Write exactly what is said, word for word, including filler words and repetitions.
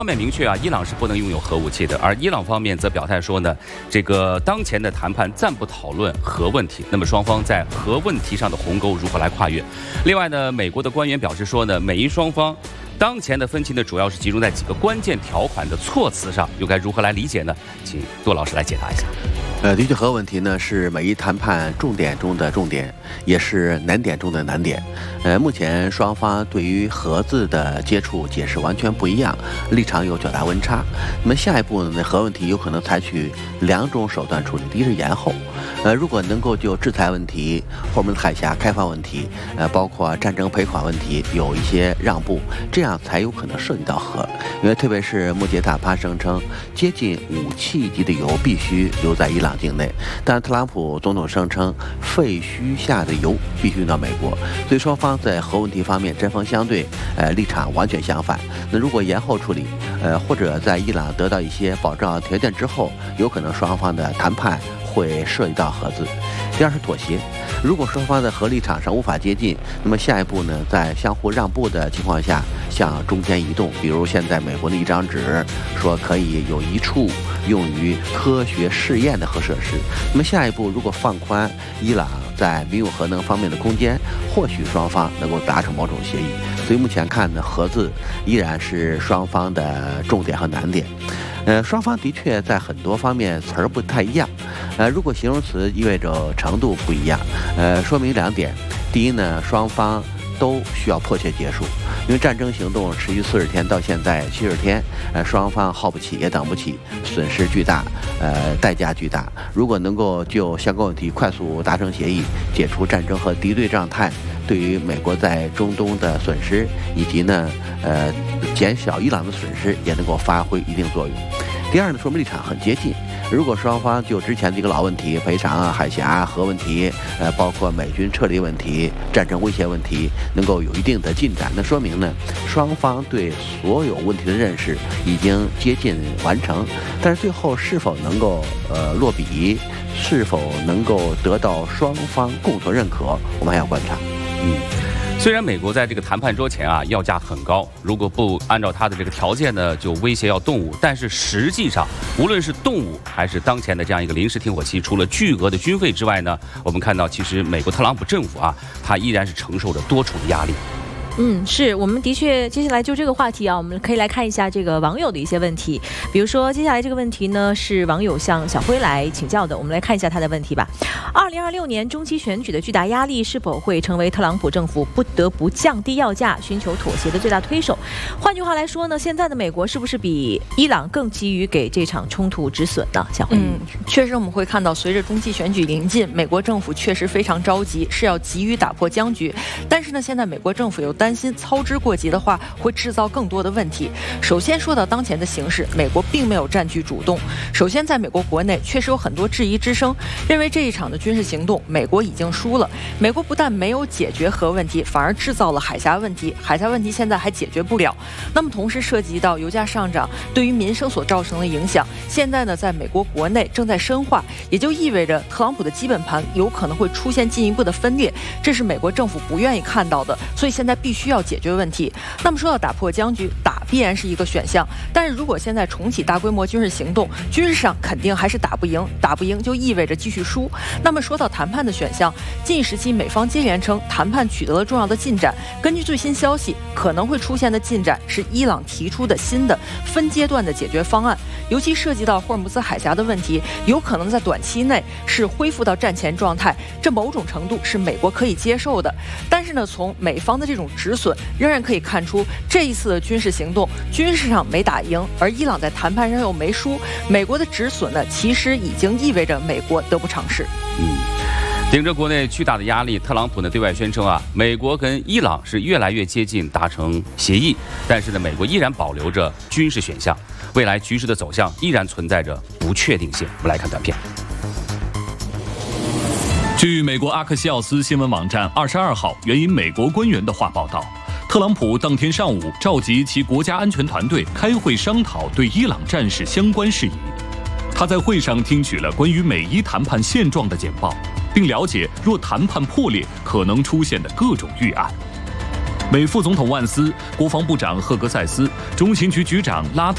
方面明确啊，伊朗是不能拥有核武器的，而伊朗方面则表态说呢，这个当前的谈判暂不讨论核问题。那么双方在核问题上的鸿沟如何来跨越？另外呢，美国的官员表示说呢，美伊双方当前的分歧呢，主要是集中在几个关键条款的措辞上，又该如何来理解呢？请杜老师来解答一下。 呃，的确，核问题呢是美伊谈判重点中的重点，也是难点中的难点。呃，目前双方对于核字的接触解释完全不一样，立场有较大温差。那么下一步呢，核问题有可能采取两种手段处理，第一是延后。呃，如果能够就制裁问题、霍尔木兹海峡开放问题，呃，包括战争赔款问题有一些让步，这样才有可能涉及到核。因为特别是穆杰塔帕声称，接近武器级的油必须留在伊朗境内，但特朗普总统声称废墟下的油必须运到美国，所以双方在核问题方面针锋相对，呃，立场完全相反。那如果延后处理，呃，或者在伊朗得到一些保障条件之后，有可能双方的谈判会涉及到核字。第二是妥协，如果双方的核立场上无法接近，那么下一步呢，在相互让步的情况下向中间移动，比如现在美国的一张纸说可以有一处用于科学试验的核设施，那么下一步如果放宽伊朗在民用核能方面的空间，或许双方能够达成某种协议。所以目前看呢，核字依然是双方的重点和难点。呃，双方的确在很多方面词儿不太一样，呃，如果形容词意味着程度不一样，呃，说明两点：第一呢，双方都需要迫切结束，因为战争行动持续四十天，到现在七十天，呃，双方耗不起也等不起，损失巨大，呃，代价巨大。如果能够就相关问题快速达成协议，解除战争和敌对状态，对于美国在中东的损失，以及呢，呃，减小伊朗的损失，也能够发挥一定作用。第二呢，说明立场很接近。如果双方就之前的一个老问题，赔偿啊、海峡核问题，呃，包括美军撤离问题、战争威胁问题，能够有一定的进展，那说明呢，双方对所有问题的认识已经接近完成。但是最后是否能够呃落笔，是否能够得到双方共同认可，我们还要观察。 嗯。虽然美国在这个谈判桌前啊要价很高，如果不按照他的这个条件呢，就威胁要动武。但是实际上，无论是动武还是当前的这样一个临时停火期，除了巨额的军费之外呢，我们看到其实美国特朗普政府啊，他依然是承受着多重的压力。 嗯，是我们的确，接下来就这个话题啊，我们可以来看一下这个网友的一些问题。比如说，接下来这个问题呢，是网友向小辉来请教的，我们来看一下他的问题吧。二零二六年中期选举的巨大压力是否会成为特朗普政府不得不降低要价、寻求妥协的最大推手？换句话来说呢，现在的美国是不是比伊朗更急于给这场冲突止损呢？小辉， 嗯，确实我们会看到，随着中期选举临近，美国政府确实非常着急，是要急于打破僵局。但是呢，现在美国政府又担心操之过急的话会制造更多的问题。首先说到当前的形势，美国并没有占据主动。首先，在美国国内确实有很多质疑之声，认为这一场的军事行动美国已经输了。美国不但没有解决核问题，反而制造了海峡问题，海峡问题现在还解决不了。那么同时涉及到油价上涨对于民生所造成的影响，现在呢在美国国内正在深化，也就意味着特朗普的基本盘有可能会出现进一步的分裂，这是美国政府不愿意看到的，所以现在必须要解决问题。那么说到打破僵局，打必然是一个选项，但是如果现在重启大规模军事行动，军事上肯定还是打不赢，打不赢就意味着继续输。那么说到谈判的选项，近时期美方接连称谈判取得了重要的进展，根据最新消息，可能会出现的进展是伊朗提出的新的分阶段的解决方案，尤其涉及到霍尔木兹海峡的问题，有可能在短期内是恢复到战前状态，这某种程度是美国可以接受的。但是呢，从美方的这种止损，仍然可以看出这一次的军事行动军事上没打赢，而伊朗在谈判上又没输，美国的止损呢，其实已经意味着美国得不偿失。 嗯，顶着国内巨大的压力，特朗普呢对外宣称啊，美国跟伊朗是越来越接近达成协议，但是呢，美国依然保留着军事选项，未来局势的走向依然存在着不确定性。我们来看短片。 据美国阿克西奥斯新闻网站二十二号援引美国官员的话报道，特朗普当天上午召集其国家安全团队开会商讨对伊朗战事相关事宜。他在会上听取了关于美伊谈判现状的简报，并了解若谈判破裂可能出现的各种预案。美副总统万斯、国防部长赫格塞斯、中情局局长拉特